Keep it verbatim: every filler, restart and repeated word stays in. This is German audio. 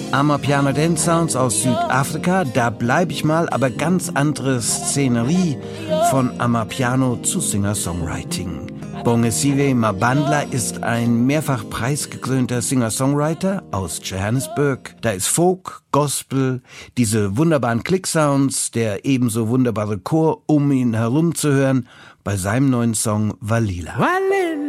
Amapiano Dance Sounds aus Südafrika, da bleibe ich mal, aber ganz andere Szenerie, von Amapiano zu Singer-Songwriting. Bongisiwe Mabandla ist ein mehrfach preisgekrönter Singer-Songwriter aus Johannesburg. Da ist Folk, Gospel, diese wunderbaren Click-Sounds, der ebenso wunderbare Chor um ihn herum zu hören, bei seinem neuen Song Walila.